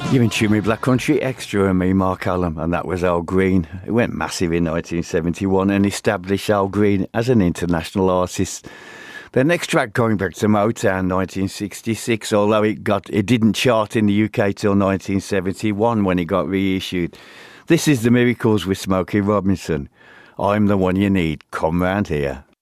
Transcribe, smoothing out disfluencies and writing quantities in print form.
You're in tune with Black Country Extra and me, Mark Allen, and that was Al Green. It went massive in 1971 and established Al Green as an international artist. The next track going back to Motown, 1966, although it didn't chart in the UK till 1971 when it got reissued. This is The Miracles with Smokey Robinson. I'm the one you need. Come round here.